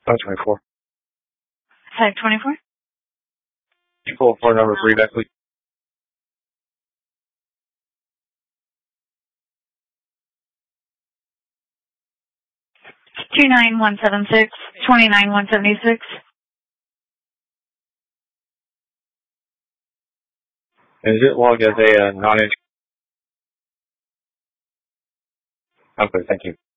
24. Tag 24. Pull floor number 3 back, please. $29176, $29,176. Is it logged as a non-entry? Okay, thank you.